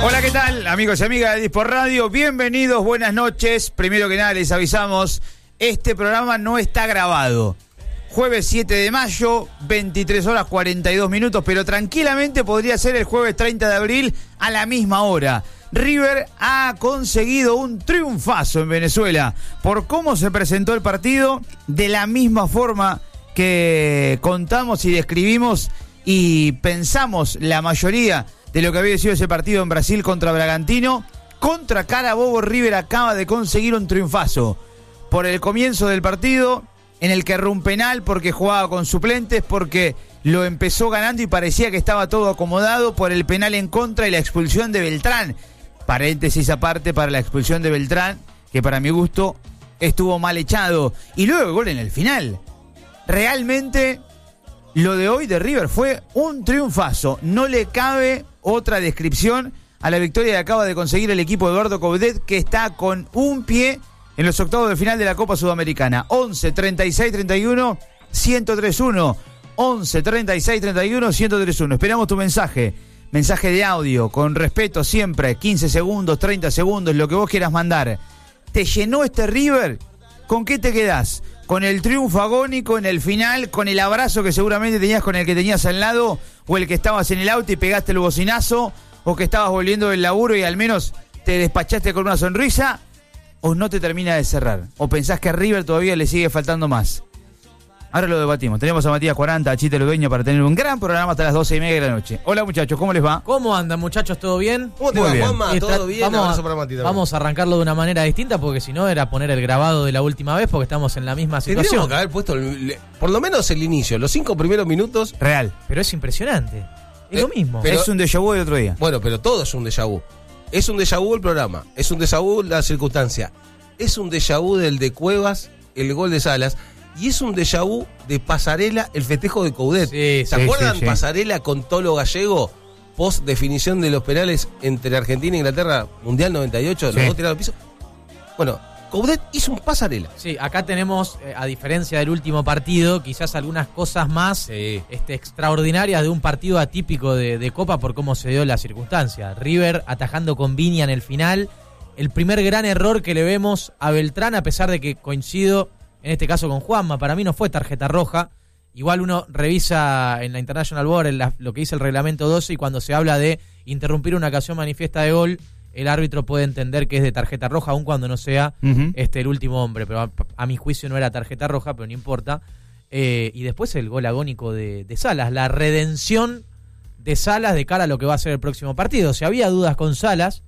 Hola, ¿qué tal, amigos y amigas de Dispor Radio? Bienvenidos, buenas noches. Primero que nada les avisamos, este programa no está grabado. Jueves 7 de mayo, 23 horas 42 minutos, pero tranquilamente podría ser el jueves 30 de abril a la misma hora. River ha conseguido un triunfazo en Venezuela por cómo se presentó el partido, de la misma forma que contamos y describimos y pensamos la mayoría de lo que había sido ese partido en Brasil contra Bragantino. Contra Carabobo, River acaba de conseguir un triunfazo por el comienzo del partido, en el que erró un penal porque jugaba con suplentes, porque lo empezó ganando y parecía que estaba todo acomodado, por el penal en contra y la expulsión de Beltrán. Paréntesis aparte para la expulsión de Beltrán, que para mi gusto estuvo mal echado. Y luego el gol en el final. Realmente lo de hoy de River fue un triunfazo. No le cabe otra descripción a la victoria que acaba de conseguir el equipo de Eduardo Coudet, que está con un pie en los octavos de final de la Copa Sudamericana. 11 36 31 1031. 11 36 31 1031. Esperamos tu mensaje. Mensaje de audio, con respeto siempre, 15 segundos, 30 segundos, lo que vos quieras mandar. ¿Te llenó este River? ¿Con qué te quedás? ¿Con el triunfo agónico en el final? ¿Con el abrazo que seguramente tenías con el que tenías al lado? ¿O el que estabas en el auto y pegaste el bocinazo? ¿O que estabas volviendo del laburo y al menos te despachaste con una sonrisa? ¿O no te termina de cerrar? ¿O pensás que a River todavía le sigue faltando más? Ahora lo debatimos. Tenemos a Matías 40, a Chite Ludueño, para tener un gran programa hasta las 12:30 de la noche. Hola, muchachos, ¿cómo les va? ¿Cómo andan, muchachos? ¿Todo bien? ¿Cómo te va, Juanma? ¿Todo bien? Vamos a arrancarlo de una manera distinta, porque si no era poner el grabado de la última vez, porque estamos en la misma situación. Tendríamos que haber puesto por lo menos el inicio, los 5 primeros minutos. Real. Pero es impresionante. Es lo mismo. Pero es un déjà vu del otro día. Bueno, pero todo es un déjà vu. Es un déjà vu el programa, es un déjà vu la circunstancia, es un déjà vu del de Cuevas, el gol de Salas. Y es un déjà vu de Pasarela, el festejo de Coudet. Sí, ¿Se acuerdan? Sí. Pasarela con Tolo Gallego, post definición de los penales entre Argentina e Inglaterra, Mundial 98, los dos tirados al piso. Bueno, Coudet hizo un Pasarela. Sí, acá tenemos, a diferencia del último partido, quizás algunas cosas más extraordinarias de un partido atípico de Copa por cómo se dio la circunstancia. River atajando con Viña en el final. El primer gran error que le vemos a Beltrán, a pesar de que coincido en este caso con Juanma, para mí no fue tarjeta roja. Igual uno revisa en la International Board lo que dice el reglamento 12, y cuando se habla de interrumpir una acción manifiesta de gol, el árbitro puede entender que es de tarjeta roja, aun cuando no sea el último hombre. Pero a mi juicio no era tarjeta roja, pero no importa. Y después el gol agónico de Salas, la redención de Salas de cara a lo que va a ser el próximo partido. Si había dudas con Salas,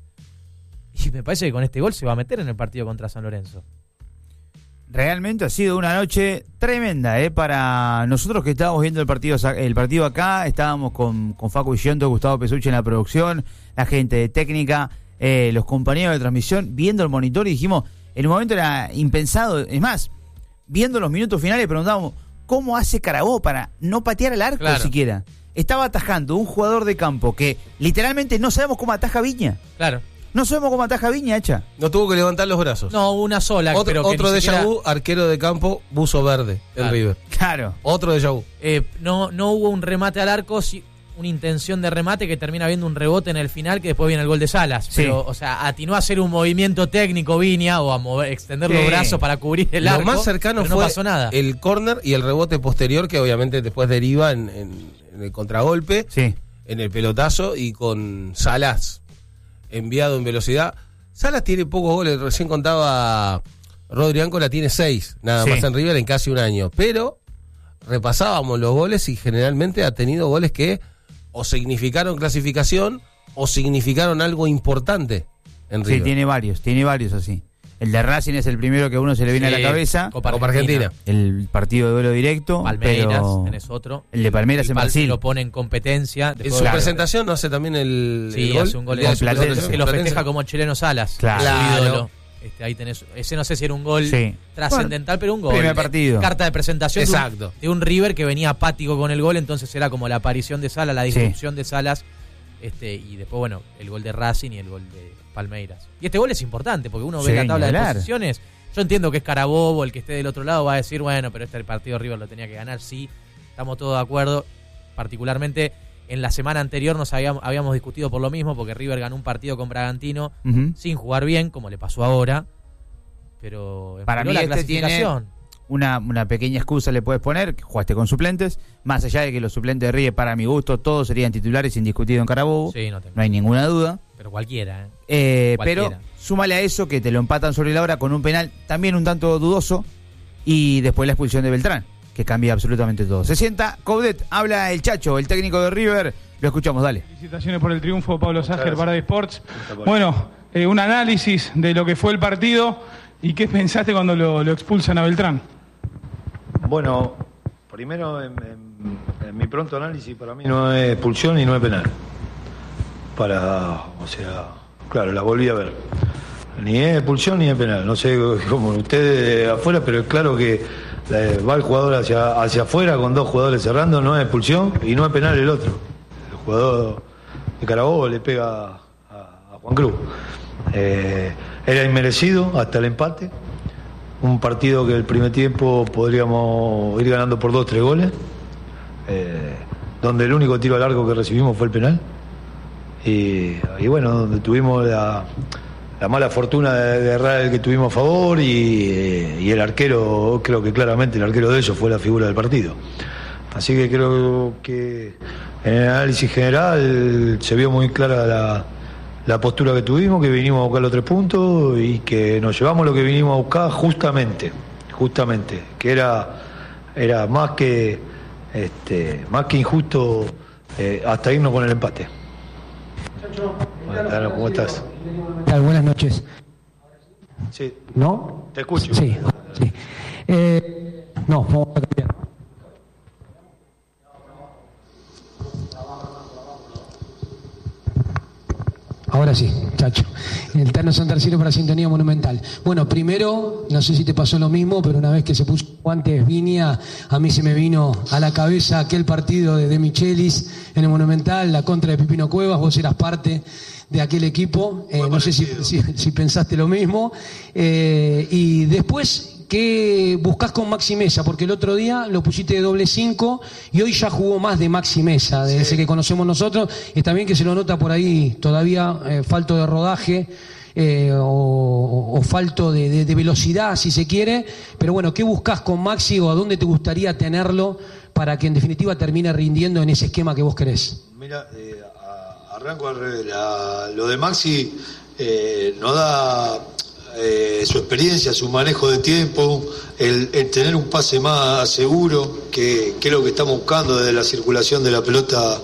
y me parece que con este gol se va a meter en el partido contra San Lorenzo. Realmente ha sido una noche tremenda, para nosotros que estábamos viendo el partido acá. Estábamos con Facu Yento, Gustavo Pesucci en la producción, la gente de técnica, los compañeros de transmisión, viendo el monitor, y dijimos, en un momento era impensado. Es más, viendo los minutos finales preguntábamos, ¿cómo hace Carabobo para no patear el arco siquiera? Estaba atajando un jugador de campo que literalmente no sabemos cómo ataja Viña. Claro. No sabemos cómo ataja Viña, hecha. No tuvo que levantar los brazos. No, una sola. Otro déjà vu, arquero de campo, buzo verde, el River. Claro. Otro déjà vu. No hubo un remate al arco, sí, una intención de remate que termina viendo un rebote en el final, que después viene el gol de Salas. Sí. Pero, o sea, atinó a hacer un movimiento técnico Viña, o a extender los brazos para cubrir el arco. Lo más cercano no fue pasó nada. El córner y el rebote posterior, que obviamente después deriva en el contragolpe, en el pelotazo, y con Salas enviado en velocidad. Salas tiene pocos goles, recién contaba Rodri Áncola, tiene 6 nada más en River en casi un año, pero repasábamos los goles y generalmente ha tenido goles que o significaron clasificación o significaron algo importante en River. Sí, tiene varios así. El de Racing es el primero que a uno se le viene a la cabeza. Copa Argentina. El partido de duelo directo. Palmeiras, tenés otro. El de Palmeiras en Brasil. Lo pone en competencia. En su presentación no hace también el gol. Hace un gol que lo festeja como chileno Salas. Claro. Ahí tenés, ese no sé si era un gol trascendental, pero un gol. Primer partido. Carta de presentación de un River que venía apático con el gol, entonces era como la aparición de Salas, la disrupción de Salas. Y después, bueno, el gol de Racing y el gol de Palmeiras. Y este gol es importante porque uno ve la tabla de posiciones. Yo entiendo que es Carabobo, el que esté del otro lado va a decir, bueno, pero el partido River lo tenía que ganar, sí, estamos todos de acuerdo. Particularmente En la semana anterior habíamos discutido por lo mismo, porque River ganó un partido con Bragantino sin jugar bien, como le pasó ahora. Pero para mí la clasificación. Tiene una pequeña excusa le puedes poner, que jugaste con suplentes, más allá de que los suplentes de River, para mi gusto, todos serían titulares indiscutidos en Carabobo. Sí, no hay ninguna duda. Pero cualquiera, Pero súmale a eso que te lo empatan sobre la hora con un penal también un tanto dudoso, y después la expulsión de Beltrán, que cambia absolutamente todo. Se sienta Coudet, habla el Chacho, el técnico de River, lo escuchamos, dale. Felicitaciones por el triunfo, Pablo Ságer, para Sports. Bueno, un análisis de lo que fue el partido y qué pensaste cuando lo expulsan a Beltrán. Bueno, primero en mi pronto análisis, para mí no es expulsión y no es penal. Claro, la volví a ver. Ni es expulsión ni es penal. No sé cómo ustedes afuera, pero es claro que va el jugador hacia afuera con dos jugadores cerrando, no es expulsión y no es penal el otro. El jugador de Carabobo le pega a Juan Cruz. Era inmerecido hasta el empate. Un partido que el primer tiempo podríamos ir ganando por 2-3 goles, donde el único tiro al arco que recibimos fue el penal. Y bueno, donde tuvimos la mala fortuna de errar el que tuvimos a favor, y el arquero, creo que claramente el arquero de ellos fue la figura del partido. Así que creo que en el análisis general se vio muy clara la postura que tuvimos, que vinimos a buscar los 3 puntos y que nos llevamos lo que vinimos a buscar justamente, que era más que injusto hasta irnos con el empate. Bueno, ¿cómo estás? Buenas noches. Sí. ¿No? Te escucho. Sí. No, vamos a cambiar. Ahora sí, Chacho. El Terno Santarciero para Sintonía Monumental. Bueno, primero, no sé si te pasó lo mismo, pero una vez que se puso guantes Viña, a mí se me vino a la cabeza aquel partido de Michelis en el Monumental, la contra de Pipino Cuevas. Vos eras parte de aquel equipo. No sé si pensaste lo mismo. Y después, ¿qué buscás con Maxi Mesa? Porque el otro día lo pusiste de doble 5 y hoy ya jugó más de Maxi Mesa, de ese que conocemos nosotros. Está bien que se lo nota por ahí todavía falto de rodaje o falto de velocidad, si se quiere. Pero bueno, ¿qué buscás con Maxi o a dónde te gustaría tenerlo para que en definitiva termine rindiendo en ese esquema que vos querés? Mira, arranco al revés. Lo de Maxi nos da... su experiencia, su manejo de tiempo, el tener un pase más seguro, que es lo que estamos buscando desde la circulación de la pelota,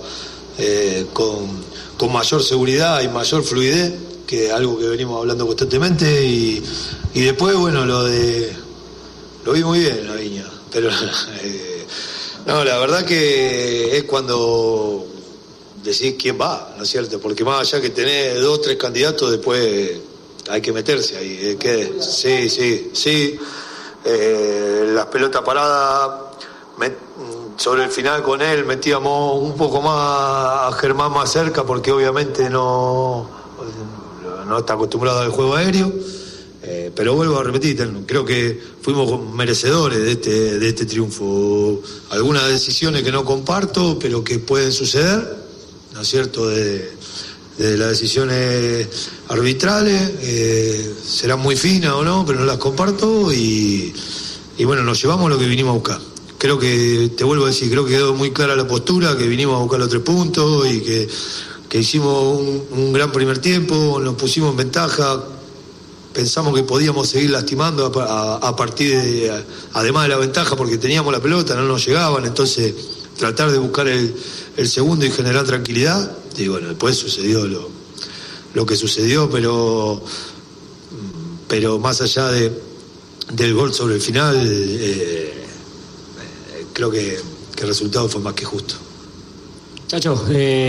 con mayor seguridad y mayor fluidez, que es algo que venimos hablando constantemente. Y después, bueno, lo vi muy bien la Viña, pero no, la verdad que es cuando decís quién va, ¿no es cierto? Porque más allá que tenés 2 o 3 candidatos, después hay que meterse ahí. Sí. Las pelotas paradas, sobre el final con él metíamos un poco más a Germán más cerca, porque obviamente no está acostumbrado al juego aéreo. Pero vuelvo a repetir, creo que fuimos merecedores de este triunfo. Algunas decisiones que no comparto, pero que pueden suceder, ¿no es cierto?, de las decisiones arbitrales, serán muy finas o no, pero no las comparto, y bueno, nos llevamos lo que vinimos a buscar. Creo que, te vuelvo a decir, creo que quedó muy clara la postura, que vinimos a buscar los 3 puntos y que hicimos un gran primer tiempo, nos pusimos en ventaja, pensamos que podíamos seguir lastimando a partir de, además de la ventaja, porque teníamos la pelota, no nos llegaban, entonces tratar de buscar el segundo y generar tranquilidad. Y bueno, después sucedió lo que sucedió, pero más allá del gol sobre el final, creo que el resultado fue más que justo. Chacho,